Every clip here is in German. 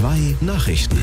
2 Nachrichten.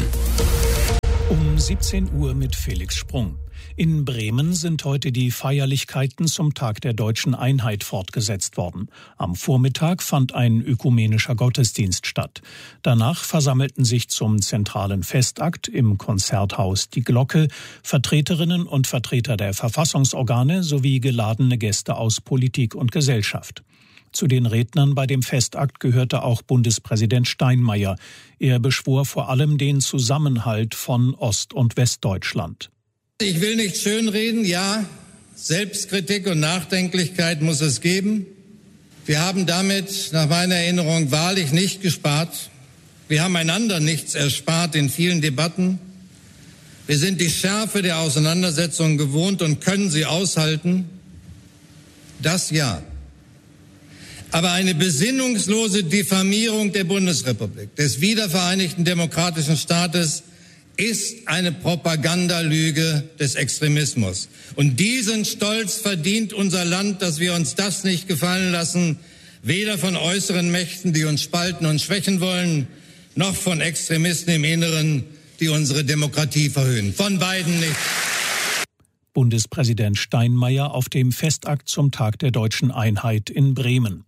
Um 17 Uhr mit Felix Sprung. In Bremen sind heute die Feierlichkeiten zum Tag der Deutschen Einheit fortgesetzt worden. Am Vormittag fand ein ökumenischer Gottesdienst statt. Danach versammelten sich zum zentralen Festakt im Konzerthaus Die Glocke Vertreterinnen und Vertreter der Verfassungsorgane sowie geladene Gäste aus Politik und Gesellschaft. Zu den Rednern bei dem Festakt gehörte auch Bundespräsident Steinmeier. Er beschwor vor allem den Zusammenhalt von Ost- und Westdeutschland. Ich will nicht schönreden, ja, Selbstkritik und Nachdenklichkeit muss es geben. Wir haben damit nach meiner Erinnerung wahrlich nicht gespart. Wir haben einander nichts erspart in vielen Debatten. Wir sind die Schärfe der Auseinandersetzung gewohnt und können sie aushalten. Das ja. Aber eine besinnungslose Diffamierung der Bundesrepublik, des wiedervereinigten demokratischen Staates, ist eine Propagandalüge des Extremismus. Und diesen Stolz verdient unser Land, dass wir uns das nicht gefallen lassen, weder von äußeren Mächten, die uns spalten und schwächen wollen, noch von Extremisten im Inneren, die unsere Demokratie verhöhnen. Von beiden nicht. Bundespräsident Steinmeier auf dem Festakt zum Tag der Deutschen Einheit in Bremen.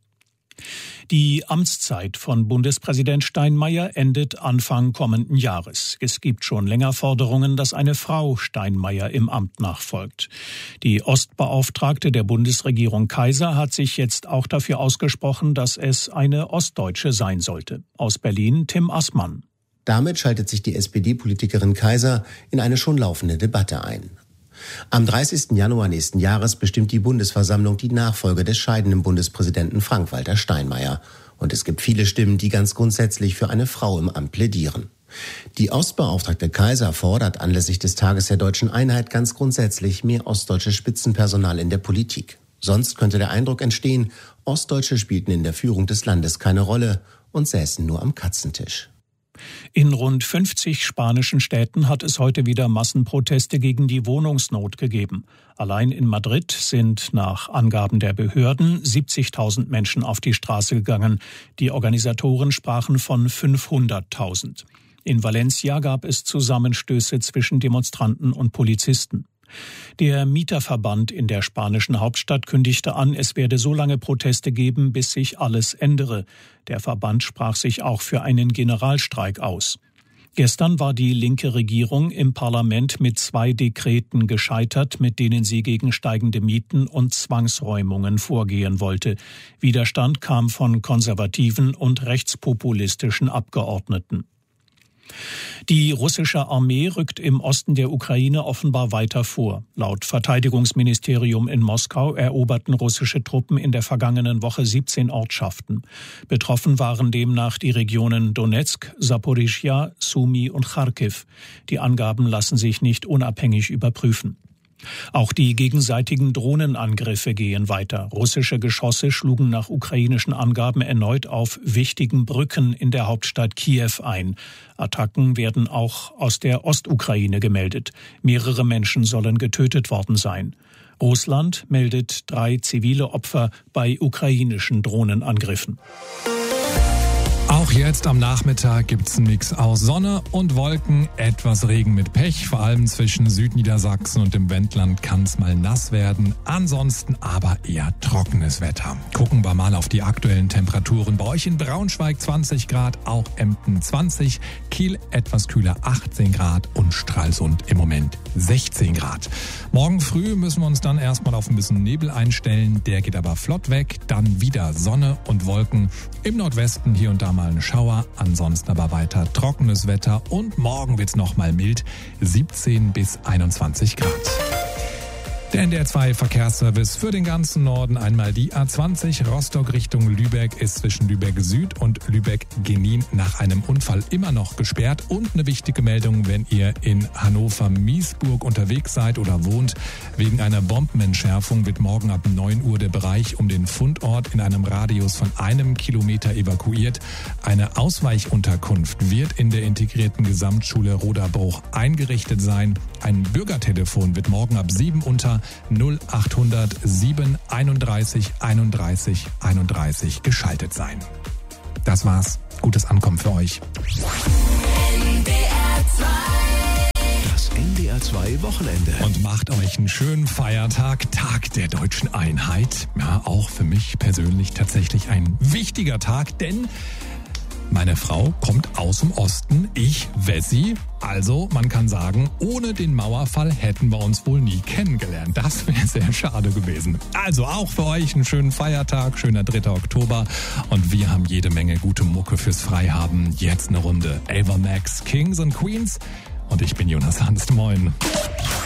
Die Amtszeit von Bundespräsident Steinmeier endet Anfang kommenden Jahres. Es gibt schon länger Forderungen, dass eine Frau Steinmeier im Amt nachfolgt. Die Ostbeauftragte der Bundesregierung Kaiser hat sich jetzt auch dafür ausgesprochen, dass es eine Ostdeutsche sein sollte. Aus Berlin Tim Assmann. Damit schaltet sich die SPD-Politikerin Kaiser in eine schon laufende Debatte ein. Am 30. Januar nächsten Jahres bestimmt die Bundesversammlung die Nachfolge des scheidenden Bundespräsidenten Frank-Walter Steinmeier. Und es gibt viele Stimmen, die ganz grundsätzlich für eine Frau im Amt plädieren. Die Ostbeauftragte Kaiser fordert anlässlich des Tages der Deutschen Einheit ganz grundsätzlich mehr ostdeutsches Spitzenpersonal in der Politik. Sonst könnte der Eindruck entstehen, Ostdeutsche spielten in der Führung des Landes keine Rolle und säßen nur am Katzentisch. In rund 50 spanischen Städten hat es heute wieder Massenproteste gegen die Wohnungsnot gegeben. Allein in Madrid sind nach Angaben der Behörden 70.000 Menschen auf die Straße gegangen. Die Organisatoren sprachen von 500.000. In Valencia gab es Zusammenstöße zwischen Demonstranten und Polizisten. Der Mieterverband in der spanischen Hauptstadt kündigte an, es werde so lange Proteste geben, bis sich alles ändere. Der Verband sprach sich auch für einen Generalstreik aus. Gestern war die linke Regierung im Parlament mit 2 Dekreten gescheitert, mit denen sie gegen steigende Mieten und Zwangsräumungen vorgehen wollte. Widerstand kam von konservativen und rechtspopulistischen Abgeordneten. Die russische Armee rückt im Osten der Ukraine offenbar weiter vor. Laut Verteidigungsministerium in Moskau eroberten russische Truppen in der vergangenen Woche 17 Ortschaften. Betroffen waren demnach die Regionen Donezk, Saporischschja, Sumy und Charkiw. Die Angaben lassen sich nicht unabhängig überprüfen. Auch die gegenseitigen Drohnenangriffe gehen weiter. Russische Geschosse schlugen nach ukrainischen Angaben erneut auf wichtigen Brücken in der Hauptstadt Kiew ein. Attacken werden auch aus der Ostukraine gemeldet. Mehrere Menschen sollen getötet worden sein. Russland meldet 3 zivile Opfer bei ukrainischen Drohnenangriffen. Auch jetzt am Nachmittag gibt's einen Mix aus Sonne und Wolken, etwas Regen mit Pech, vor allem zwischen Südniedersachsen und dem Wendland kann es mal nass werden, ansonsten aber eher trockenes Wetter. Gucken wir mal auf die aktuellen Temperaturen. Bei euch in Braunschweig 20 Grad, auch Emden 20, Kiel etwas kühler 18 Grad und Stralsund im Moment 16 Grad. Morgen früh müssen wir uns dann erstmal auf ein bisschen Nebel einstellen, der geht aber flott weg, dann wieder Sonne und Wolken, im Nordwesten hier und da mal ein Schauer, ansonsten aber weiter trockenes Wetter und morgen wird's noch mal mild, 17 bis 21 Grad. Der NDR2 Verkehrsservice für den ganzen Norden. Einmal die A20 Rostock Richtung Lübeck ist zwischen Lübeck Süd und Lübeck Genin nach einem Unfall immer noch gesperrt. Und eine wichtige Meldung, wenn ihr in Hannover-Miesburg unterwegs seid oder wohnt. Wegen einer Bombenentschärfung wird morgen ab 9 Uhr der Bereich um den Fundort in einem Radius von 1 Kilometer evakuiert. Eine Ausweichunterkunft wird in der integrierten Gesamtschule Roderbruch eingerichtet sein. Ein Bürgertelefon wird morgen ab 7 unter 0800 7 31 31 31 geschaltet sein. Das war's. Gutes Ankommen für euch. Das NDR 2 Wochenende. Und macht euch einen schönen Feiertag, Tag der Deutschen Einheit. Ja, auch für mich persönlich tatsächlich ein wichtiger Tag, denn meine Frau kommt aus dem Osten, ich Wessi. Also man kann sagen, ohne den Mauerfall hätten wir uns wohl nie kennengelernt. Das wäre sehr schade gewesen. Also auch für euch einen schönen Feiertag, schöner 3. Oktober. Und wir haben jede Menge gute Mucke fürs Freihaben. Jetzt eine Runde Ava Max, Kings and Queens. Und ich bin Jonas Hanst. Moin.